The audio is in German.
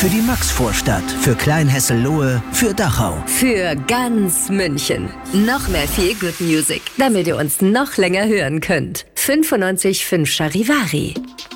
Für die Maxvorstadt, für Kleinhessellohe, für Dachau. Für ganz München. Noch mehr Feel Good Music, damit ihr uns noch länger hören könnt. 95.5 Charivari.